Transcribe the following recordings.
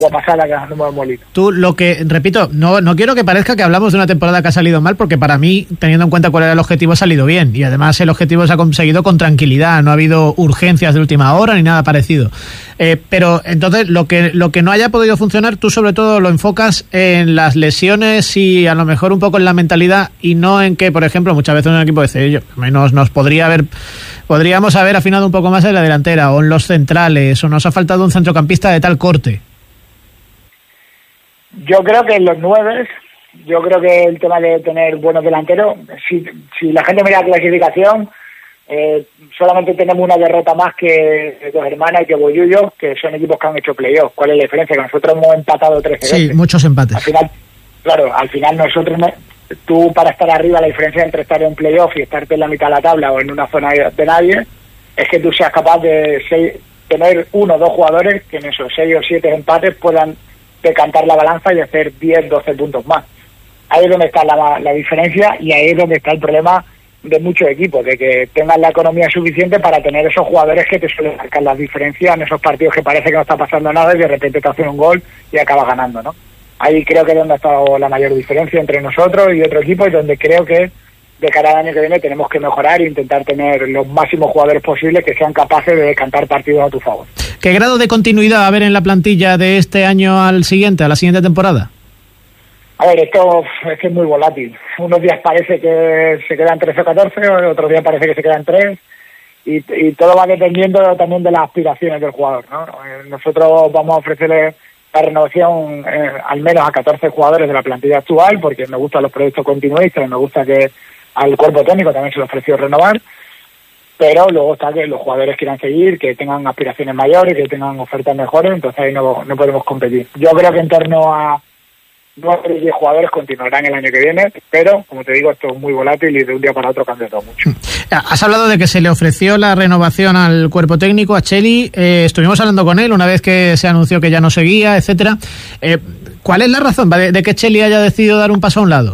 pasada que nos hemos molido. Tú, lo que, repito, no quiero que parezca que hablamos de una temporada que ha salido mal, porque para mí, teniendo en cuenta cuál era el objetivo, ha salido bien. Y además el objetivo se ha conseguido con tranquilidad, no ha habido urgencias de última hora ni nada parecido. Pero entonces, lo que no haya podido funcionar, tú sobre todo lo enfocas en las lesiones y a lo mejor un poco en la mentalidad, y no en que, por ejemplo, muchas veces un equipo dice, podríamos haber afinado un poco más en la delantera, o en los centrales, o nos ha faltado un centrocampista de tal corte. Yo creo que en los 9, yo creo que el tema de tener buenos delanteros, si la gente mira la clasificación, solamente tenemos una derrota más que Dos Hermanas y que Bollullo, que son equipos que han hecho playoff. ¿Cuál es la diferencia? Que nosotros hemos empatado 13 veces. Sí, muchos empates. Al final nosotros, tú para estar arriba, la diferencia entre estar en playoff y estarte en la mitad de la tabla o en una zona de nadie, es que tú seas capaz de tener 1 o 2 jugadores que en esos 6 o 7 empates puedan decantar la balanza y hacer 10, 12 puntos más. Ahí es donde está la diferencia, y ahí es donde está el problema de muchos equipos, de que tengan la economía suficiente para tener esos jugadores que te suelen marcar las diferencias en esos partidos que parece que no está pasando nada y de repente te hacen un gol y acabas ganando, ¿no? Ahí creo que es donde ha estado la mayor diferencia entre nosotros y otro equipo, y donde creo que de cara al año que viene tenemos que mejorar e intentar tener los máximos jugadores posibles que sean capaces de decantar partidos a tu favor. ¿Qué grado de continuidad va a haber en la plantilla de este año al siguiente, a la siguiente temporada? A ver, esto es que es muy volátil. Unos días parece que se quedan 13 o 14, otros días parece que se quedan 3, y todo va dependiendo también de las aspiraciones del jugador, ¿no? Nosotros vamos a ofrecerle la renovación al menos a 14 jugadores de la plantilla actual, porque me gustan los proyectos continuistas y me gusta que al cuerpo técnico también se le ofreció renovar, pero luego está que los jugadores quieran seguir, que tengan aspiraciones mayores, que tengan ofertas mejores, entonces ahí no podemos competir. Yo creo que en torno a 9 o 10 jugadores continuarán el año que viene, pero como te digo, esto es muy volátil y de un día para otro cambia todo mucho. Has hablado de que se le ofreció la renovación al cuerpo técnico, a Cheli. Estuvimos hablando con él una vez que se anunció que ya no seguía, etcétera. ¿Cuál es la razón de que Cheli haya decidido dar un paso a un lado?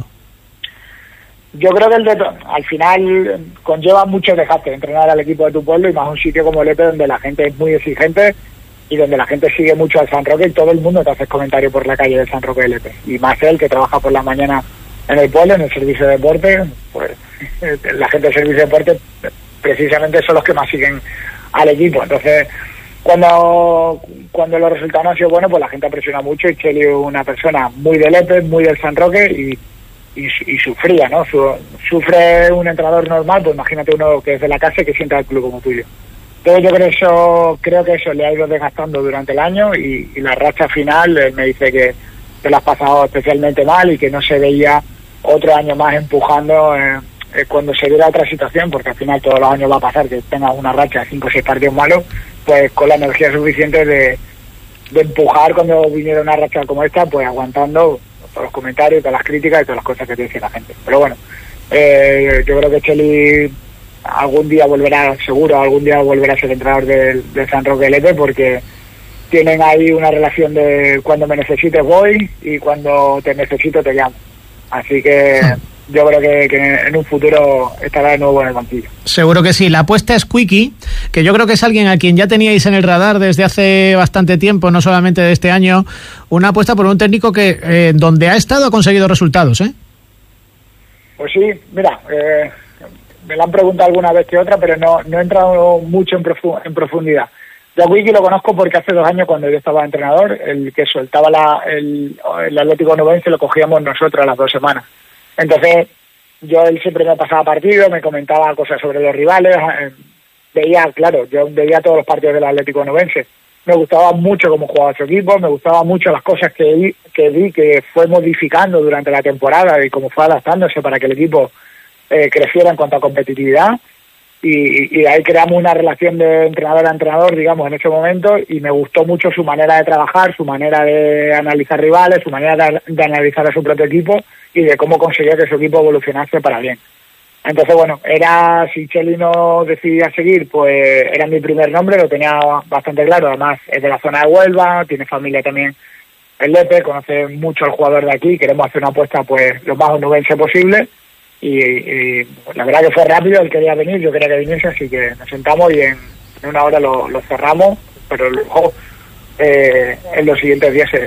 Yo creo que al final conlleva mucho desgaste entrenar al equipo de tu pueblo, y más un sitio como Lepe donde la gente es muy exigente y donde la gente sigue mucho al San Roque, y todo el mundo te hace comentarios por la calle del San Roque de Lepe. Y más él, que trabaja por la mañana en el pueblo, en el servicio de deporte, pues la gente del servicio de deporte precisamente son los que más siguen al equipo. Entonces, cuando los resultados no han sido buenos, pues la gente presiona mucho, y Cheli es una persona muy de Lepe, muy del San Roque, y sufría, ¿no? Sufre un entrenador normal, pues imagínate uno que es de la casa y que sienta el club como tuyo. Entonces yo creo que eso le ha ido desgastando durante el año, y la racha final me dice que lo has pasado especialmente mal y que no se veía otro año más empujando cuando se diera otra situación, porque al final todos los años va a pasar que tengas una racha de 5 o 6 partidos malos, pues con la energía suficiente de empujar cuando viniera una racha como esta, pues aguantando todos los comentarios, todas las críticas y todas las cosas que te dice la gente. Pero bueno, yo creo que Cheli algún día volverá a ser entrenador del San Roque de Lepe, porque tienen ahí una relación de cuando me necesites voy y cuando te necesito te llamo. Así que yo creo que en un futuro estará de nuevo en el banquillo. Seguro que sí. La apuesta es Quiqui, que yo creo que es alguien a quien ya teníais en el radar desde hace bastante tiempo, no solamente de este año. Una apuesta por un técnico que donde ha estado ha conseguido resultados, ¿eh? Pues sí, mira, me lo han preguntado alguna vez que otra, pero no he entrado mucho en profundidad. Yo a Quiqui lo conozco porque hace 2 años, cuando yo estaba entrenador, el que soltaba el Atlético Nubense lo cogíamos nosotros a las 2 semanas. Entonces, él siempre me pasaba partidos, me comentaba cosas sobre los rivales, yo veía todos los partidos del Atlético Nubense. Me gustaba mucho cómo jugaba su equipo, me gustaban mucho las cosas que vi que fue modificando durante la temporada y cómo fue adaptándose para que el equipo creciera en cuanto a competitividad. Y ahí creamos una relación de entrenador a entrenador, digamos, en ese momento, y me gustó mucho su manera de trabajar, su manera de analizar rivales, su manera de analizar a su propio equipo y de cómo conseguía que su equipo evolucionase para bien. Entonces, bueno, si Cheli no decidía seguir, pues era mi primer nombre, lo tenía bastante claro. Además, es de la zona de Huelva, tiene familia también en Lepe, conoce mucho al jugador de aquí, queremos hacer una apuesta pues lo más onubense posible. Y la verdad que fue rápido, él quería venir, yo quería que viniese, así que nos sentamos y en 1 hora lo cerramos, pero luego en los siguientes días